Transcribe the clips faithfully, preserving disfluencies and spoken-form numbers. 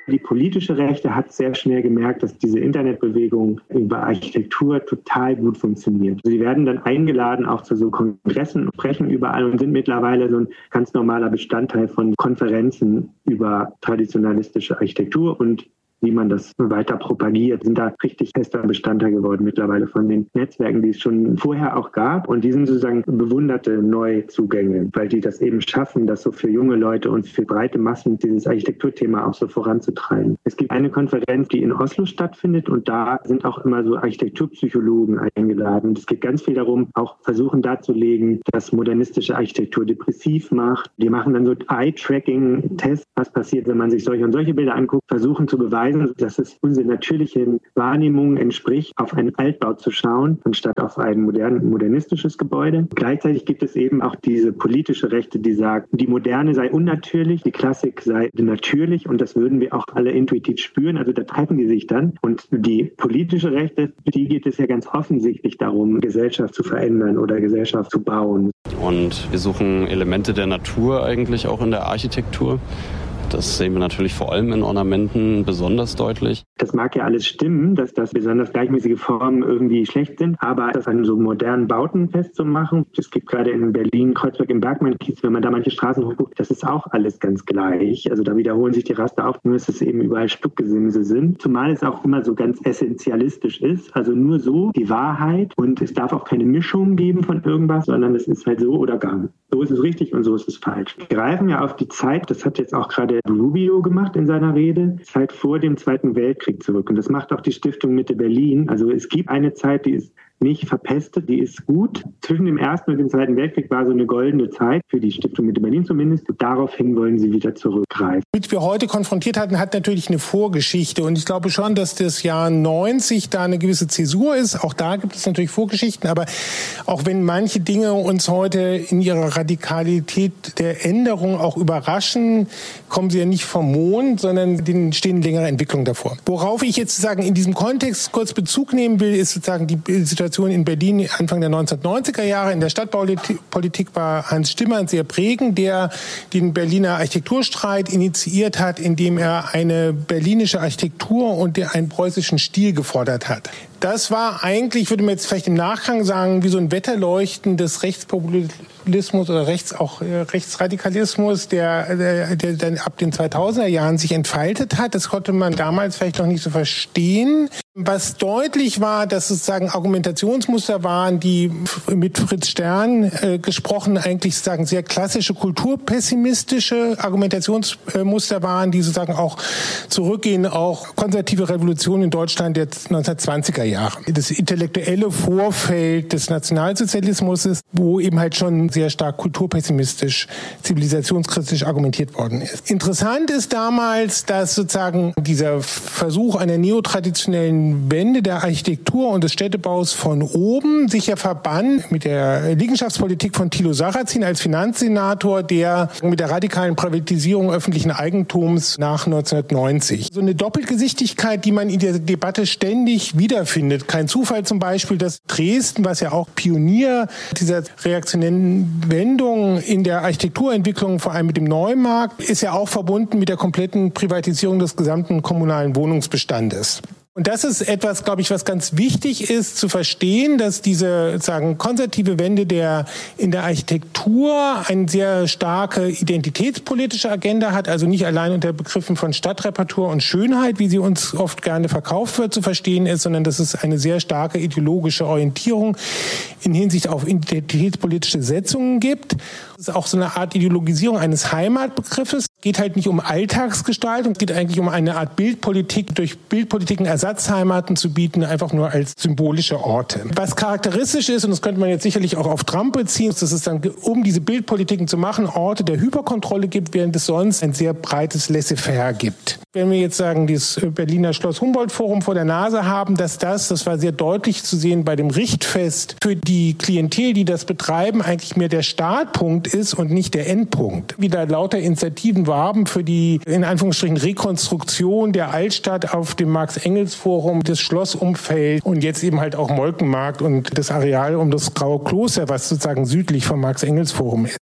Die politische Rechte hat sehr schnell gemerkt, dass diese Internetbewegung über Architektur total gut funktioniert. Sie werden dann eingeladen, auch zu so Kongressen, sprechen überall und sind mittlerweile so ein ganz normaler Bestandteil von Konferenzen über traditionalistische Architektur und wie man das weiter propagiert, sind da richtig fester Bestandteil geworden mittlerweile von den Netzwerken, die es schon vorher auch gab. Und die sind sozusagen bewunderte Neuzugänge, weil die das eben schaffen, das so für junge Leute und für breite Massen dieses Architekturthema auch so voranzutreiben. Es gibt eine Konferenz, die in Oslo stattfindet und da sind auch immer so Architekturpsychologen eingeladen. Es geht ganz viel darum, auch versuchen darzulegen, dass modernistische Architektur depressiv macht. Die machen dann so Eye-Tracking-Tests, was passiert, wenn man sich solche und solche Bilder anguckt, versuchen zu beweisen, dass es unsere natürlichen Wahrnehmungen entspricht, auf einen Altbau zu schauen, anstatt auf ein modern, modernistisches Gebäude. Gleichzeitig gibt es eben auch diese politische Rechte, die sagt, die Moderne sei unnatürlich, die Klassik sei natürlich und das würden wir auch alle intuitiv spüren. Also da treffen die sich dann. Und die politische Rechte, die geht es ja ganz offensichtlich darum, Gesellschaft zu verändern oder Gesellschaft zu bauen. Und wir suchen Elemente der Natur eigentlich auch in der Architektur. Das sehen wir natürlich vor allem in Ornamenten besonders deutlich. Das mag ja alles stimmen, dass das besonders gleichmäßige Formen irgendwie schlecht sind, aber das an so modernen Bauten festzumachen, es gibt gerade in Berlin, Kreuzberg im Bergmann-Kiez, wenn man da manche Straßen hochguckt, das ist auch alles ganz gleich. Also da wiederholen sich die Raster auch, nur dass es eben überall Stuckgesimse sind. Zumal es auch immer so ganz essentialistisch ist, also nur so die Wahrheit und es darf auch keine Mischung geben von irgendwas, sondern es ist halt so oder gar nicht. So ist es richtig und so ist es falsch. Wir greifen ja auf die Zeit, das hat jetzt auch gerade Rubio gemacht in seiner Rede, Zeit vor dem Zweiten Weltkrieg zurück. Und das macht auch die Stiftung Mitte Berlin. Also es gibt eine Zeit, die ist nicht verpestet, die ist gut. Zwischen dem Ersten und dem Zweiten Weltkrieg war so eine goldene Zeit, für die Stiftung Mitte Berlin zumindest. Und daraufhin wollen sie wieder zurückgreifen. Mit wir heute konfrontiert hatten, hat natürlich eine Vorgeschichte. Und ich glaube schon, dass das Jahr neunzig da eine gewisse Zäsur ist. Auch da gibt es natürlich Vorgeschichten. Aber auch wenn manche Dinge uns heute in ihrer Radikalität der Änderung auch überraschen, kommen sie ja nicht vom Mond, sondern denen stehen längere Entwicklungen davor. Worauf ich jetzt sozusagen in diesem Kontext kurz Bezug nehmen will, ist sozusagen die Situation in Berlin Anfang der neunzehnhundertneunziger Jahre. In der Stadtbaupolitik war Hans Stimmer sehr prägend, der den Berliner Architekturstreit initiiert hat, indem er eine berlinische Architektur und einen preußischen Stil gefordert hat. Das war eigentlich, würde man jetzt vielleicht im Nachgang sagen, wie so ein Wetterleuchten des Rechtspopulismus oder rechts, auch äh, Rechtsradikalismus, der, der, der dann ab den zweitausender Jahren sich entfaltet hat. Das konnte man damals vielleicht noch nicht so verstehen. Was deutlich war, dass sozusagen Argumentationsmuster waren, die mit Fritz Stern äh, gesprochen eigentlich sozusagen sehr klassische kulturpessimistische Argumentationsmuster waren, die sozusagen auch zurückgehen, auch konservative Revolution in Deutschland der neunzehnhundertzwanziger Jahre. Das intellektuelle Vorfeld des Nationalsozialismus ist, wo eben halt schon sehr stark kulturpessimistisch, zivilisationskritisch argumentiert worden ist. Interessant ist damals, dass sozusagen dieser Versuch einer neotraditionellen Wende der Architektur und des Städtebaus von oben sich ja verband mit der Liegenschaftspolitik von Thilo Sarrazin als Finanzsenator, der mit der radikalen Privatisierung öffentlichen Eigentums nach neunzehnhundertneunzig. So eine Doppelgesichtigkeit, die man in der Debatte ständig wiederfindet. Kein Zufall zum Beispiel, dass Dresden, was ja auch Pionier dieser reaktionären Wendung in der Architekturentwicklung, vor allem mit dem Neumarkt, ist ja auch verbunden mit der kompletten Privatisierung des gesamten kommunalen Wohnungsbestandes. Und das ist etwas, glaube ich, was ganz wichtig ist zu verstehen, dass diese sagen konservative Wende der in der Architektur eine sehr starke identitätspolitische Agenda hat, also nicht allein unter Begriffen von Stadtreparatur und Schönheit, wie sie uns oft gerne verkauft wird, zu verstehen ist, sondern dass es eine sehr starke ideologische Orientierung in Hinsicht auf identitätspolitische Setzungen gibt. Es ist auch so eine Art Ideologisierung eines Heimatbegriffes. Es geht halt nicht um Alltagsgestaltung, es geht eigentlich um eine Art Bildpolitik, durch Bildpolitiken Ersatzheimaten zu bieten, einfach nur als symbolische Orte. Was charakteristisch ist, und das könnte man jetzt sicherlich auch auf Trump beziehen, dass es dann, um diese Bildpolitiken zu machen, Orte der Hyperkontrolle gibt, während es sonst ein sehr breites Laissez-faire gibt. Wenn wir jetzt sagen, dieses Berliner Schloss-Humboldt-Forum vor der Nase haben, dass das, das war sehr deutlich zu sehen bei dem Richtfest, für die Klientel, die das betreiben, eigentlich mehr der Startpunkt ist und nicht der Endpunkt. Wieder lauter Initiativen warben für die, in Anführungsstrichen, Rekonstruktion der Altstadt auf dem Marx-Engels-Forum, das Schlossumfeld und jetzt eben halt auch Molkenmarkt und das Areal um das Graue Kloster, was sozusagen südlich vom Marx-Engels-Forum ist.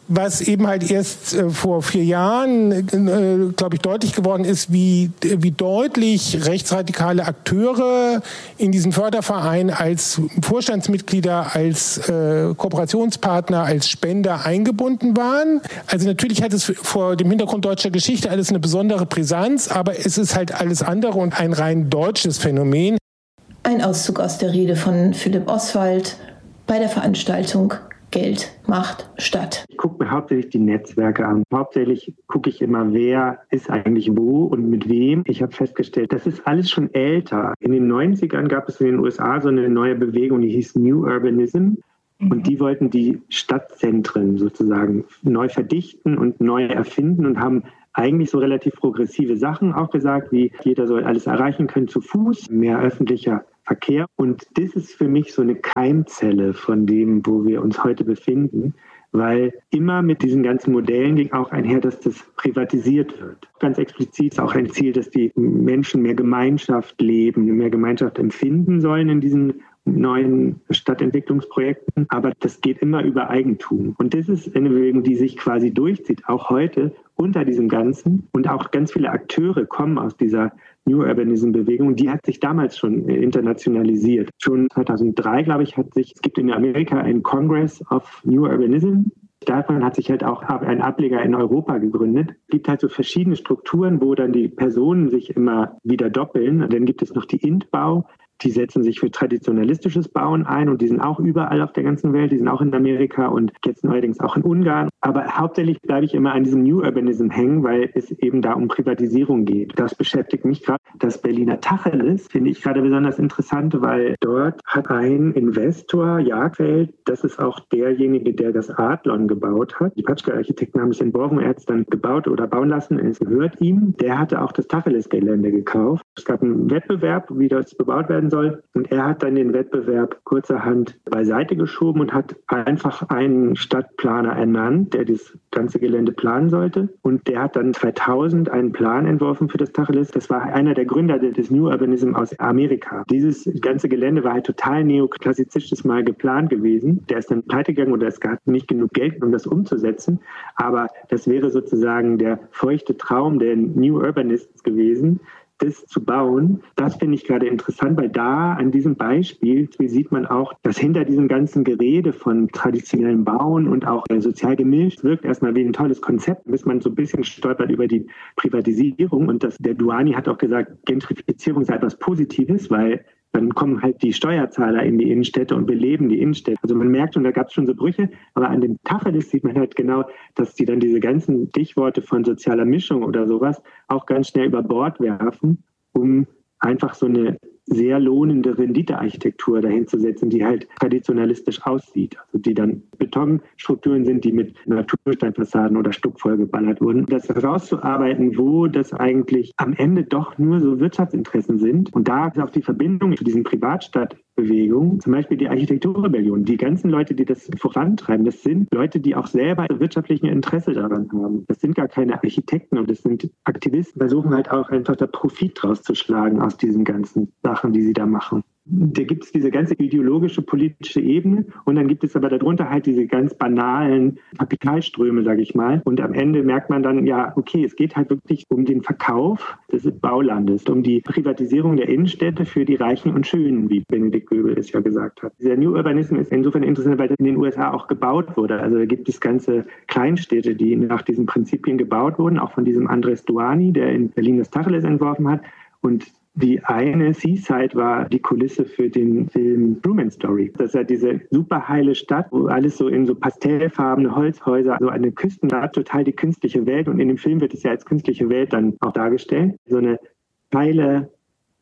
was eben halt erst äh, vor vier Jahren, äh, glaube ich, deutlich geworden ist, wie, wie deutlich rechtsradikale Akteure in diesen Förderverein als Vorstandsmitglieder, als äh, Kooperationspartner, als Spender eingebunden waren. Also natürlich hat es vor dem Hintergrund deutscher Geschichte alles eine besondere Brisanz, aber es ist halt alles andere und ein rein deutsches Phänomen. Ein Auszug aus der Rede von Philipp Oswald bei der Veranstaltung Geld macht Stadt. Ich gucke mir hauptsächlich die Netzwerke an. Hauptsächlich gucke ich immer, wer ist eigentlich wo und mit wem. Ich habe festgestellt, das ist alles schon älter. In den neunzigern gab es in den U S A so eine neue Bewegung, die hieß New Urbanism. Und die wollten die Stadtzentren sozusagen neu verdichten und neu erfinden und haben eigentlich so relativ progressive Sachen auch gesagt, wie jeder soll alles erreichen können zu Fuß, mehr öffentlicher Verkehr. Und das ist für mich so eine Keimzelle von dem, wo wir uns heute befinden, weil immer mit diesen ganzen Modellen ging auch einher, dass das privatisiert wird. Ganz explizit ist auch ein Ziel, dass die Menschen mehr Gemeinschaft leben, mehr Gemeinschaft empfinden sollen in diesen neuen Stadtentwicklungsprojekten, aber das geht immer über Eigentum. Und das ist eine Bewegung, die sich quasi durchzieht, auch heute unter diesem Ganzen. Und auch ganz viele Akteure kommen aus dieser New Urbanism-Bewegung. Die hat sich damals schon internationalisiert. Schon zweitausenddrei, glaube ich, hat sich, es gibt in Amerika einen Congress of New Urbanism. Davon hat sich halt auch ein Ableger in Europa gegründet. Es gibt halt so verschiedene Strukturen, wo dann die Personen sich immer wieder doppeln. Dann gibt es noch die I N T-Bau. Die setzen sich für traditionalistisches Bauen ein und die sind auch überall auf der ganzen Welt. Die sind auch in Amerika und jetzt neuerdings auch in Ungarn. Aber hauptsächlich bleibe ich immer an diesem New Urbanism hängen, weil es eben da um Privatisierung geht. Das beschäftigt mich gerade. Das Berliner Tacheles finde ich gerade besonders interessant, weil dort hat ein Investor, Jagdfeld, das ist auch derjenige, der das Adlon gebaut hat. Die Patschke-Architekten haben es entworfen, er hat es dann gebaut oder bauen lassen. Es gehört ihm. Der hatte auch das Tacheles-Gelände gekauft. Es gab einen Wettbewerb, wie das bebaut werden soll. Und er hat dann den Wettbewerb kurzerhand beiseite geschoben und hat einfach einen Stadtplaner ernannt, der das ganze Gelände planen sollte. Und der hat dann zweitausend einen Plan entworfen für das Tacheles. Das war einer der Gründer des New Urbanism aus Amerika. Dieses ganze Gelände war halt total neoklassizistisch mal geplant gewesen. Der ist dann pleite gegangen oder es gab nicht genug Geld, um das umzusetzen. Aber das wäre sozusagen der feuchte Traum der New Urbanists gewesen, das zu bauen. Das finde ich gerade interessant, weil da an diesem Beispiel sieht man auch, dass hinter diesem ganzen Gerede von traditionellem Bauen und auch sozial gemischt wirkt erstmal wie ein tolles Konzept, bis man so ein bisschen stolpert über die Privatisierung. Und das, der Douani hat auch gesagt, Gentrifizierung sei etwas Positives, weil dann kommen halt die Steuerzahler in die Innenstädte und beleben die Innenstädte. Also man merkt schon, da gab es schon so Brüche, aber an dem Tacheles sieht man halt genau, dass die dann diese ganzen Stichworte von sozialer Mischung oder sowas auch ganz schnell über Bord werfen, um einfach so eine sehr lohnende Renditearchitektur dahin zu setzen, die halt traditionalistisch aussieht. Also die dann Betonstrukturen sind, die mit Natursteinfassaden oder Stuck vollgeballert wurden. Das herauszuarbeiten, wo das eigentlich am Ende doch nur so Wirtschaftsinteressen sind. Und da ist auch die Verbindung zu diesen Privatstadtbewegungen, zum Beispiel die Architekturrebellion. Die ganzen Leute, die das vorantreiben, das sind Leute, die auch selber wirtschaftlichen Interesse daran haben. Das sind gar keine Architekten und das sind Aktivisten, versuchen halt auch einfach da Profit draus zu schlagen aus diesen ganzen Sachen, die sie da machen. Da gibt es diese ganze ideologische, politische Ebene und dann gibt es aber darunter halt diese ganz banalen Kapitalströme, sage ich mal. Und am Ende merkt man dann, ja, okay, es geht halt wirklich um den Verkauf des Baulandes, um die Privatisierung der Innenstädte für die Reichen und Schönen, wie Benedikt Göbel es ja gesagt hat. Dieser New Urbanism ist insofern interessant, weil das in den U S A auch gebaut wurde. Also da gibt es ganze Kleinstädte, die nach diesen Prinzipien gebaut wurden, auch von diesem Andres Douani, der in Berlin das Tacheles entworfen hat. Und die eine, Seaside, war die Kulisse für den Film Truman Story. Das ist ja diese super heile Stadt, wo alles so in so pastellfarbene Holzhäuser, so eine Küstenstadt, total die künstliche Welt. Und in dem Film wird es ja als künstliche Welt dann auch dargestellt. So eine heile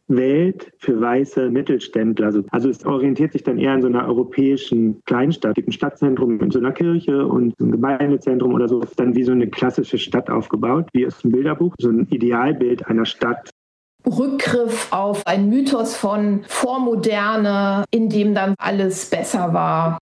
Welt für weiße Mittelständler. Also es orientiert sich dann eher an so einer europäischen Kleinstadt, ein Stadtzentrum in so einer Kirche und ein Gemeindezentrum oder so. Dann wie so eine klassische Stadt aufgebaut, wie aus dem Bilderbuch. So ein Idealbild einer Stadt. Rückgriff auf einen Mythos von Vormoderne, in dem dann alles besser war.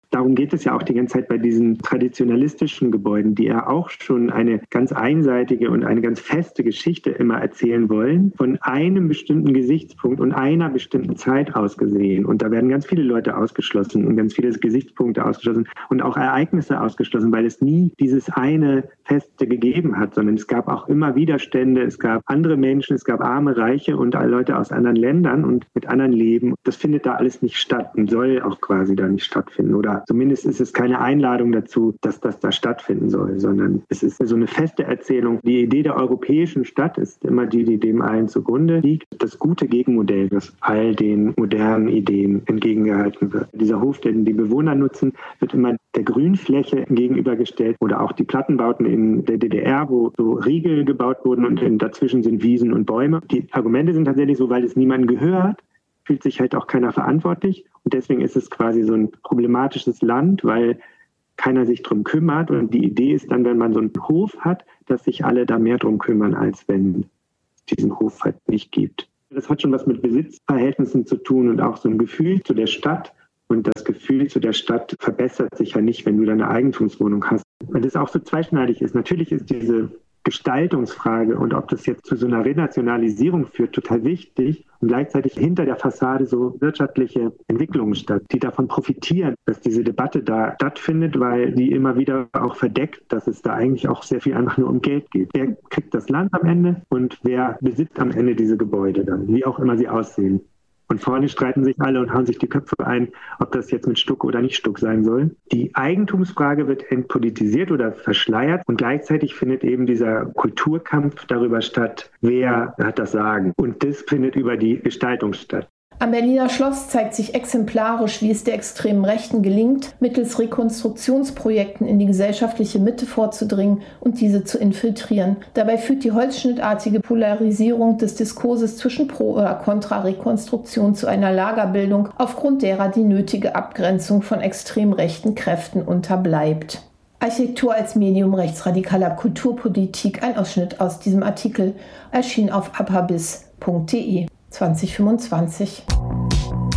Darum geht es ja auch die ganze Zeit bei diesen traditionalistischen Gebäuden, die ja auch schon eine ganz einseitige und eine ganz feste Geschichte immer erzählen wollen, von einem bestimmten Gesichtspunkt und einer bestimmten Zeit aus gesehen. Und da werden ganz viele Leute ausgeschlossen und ganz viele Gesichtspunkte ausgeschlossen und auch Ereignisse ausgeschlossen, weil es nie dieses eine Feste gegeben hat, sondern es gab auch immer Widerstände, es gab andere Menschen, es gab arme, reiche und Leute aus anderen Ländern und mit anderen Leben. Das findet da alles nicht statt und soll auch quasi da nicht stattfinden. Oder zumindest ist es keine Einladung dazu, dass das da stattfinden soll, sondern es ist so eine feste Erzählung. Die Idee der europäischen Stadt ist immer die, die dem allen zugrunde liegt. Das gute Gegenmodell, das all den modernen Ideen entgegengehalten wird. Dieser Hof, den die Bewohner nutzen, wird immer der Grünfläche gegenübergestellt oder auch die Plattenbauten in der D D R, wo so Riegel gebaut wurden und dazwischen sind Wiesen und Bäume. Die Argumente sind tatsächlich so, weil es niemandem gehört, fühlt sich halt auch keiner verantwortlich und deswegen ist es quasi so ein problematisches Land, weil keiner sich drum kümmert und die Idee ist dann, wenn man so einen Hof hat, dass sich alle da mehr drum kümmern, als wenn es diesen Hof halt nicht gibt. Das hat schon was mit Besitzverhältnissen zu tun und auch so ein Gefühl zu der Stadt. Und das Gefühl zu der Stadt verbessert sich ja nicht, wenn du deine Eigentumswohnung hast. Weil das auch so zweischneidig ist. Natürlich ist diese Gestaltungsfrage und ob das jetzt zu so einer Renationalisierung führt, total wichtig. Und gleichzeitig hinter der Fassade so wirtschaftliche Entwicklungen statt, die davon profitieren, dass diese Debatte da stattfindet, weil die immer wieder auch verdeckt, dass es da eigentlich auch sehr viel einfach nur um Geld geht. Wer kriegt das Land am Ende und wer besitzt am Ende diese Gebäude dann, wie auch immer sie aussehen. Und vorne streiten sich alle und hauen sich die Köpfe ein, ob das jetzt mit Stuck oder nicht Stuck sein soll. Die Eigentumsfrage wird entpolitisiert oder verschleiert und gleichzeitig findet eben dieser Kulturkampf darüber statt, wer hat das Sagen. Und das findet über die Gestaltung statt. Am Berliner Schloss zeigt sich exemplarisch, wie es der extremen Rechten gelingt, mittels Rekonstruktionsprojekten in die gesellschaftliche Mitte vorzudringen und diese zu infiltrieren. Dabei führt die holzschnittartige Polarisierung des Diskurses zwischen Pro- oder Kontra-Rekonstruktion zu einer Lagerbildung, aufgrund derer die nötige Abgrenzung von extrem rechten Kräften unterbleibt. Architektur als Medium rechtsradikaler Kulturpolitik, ein Ausschnitt aus diesem Artikel, erschien auf apabis punkt de zwanzig fünfundzwanzig.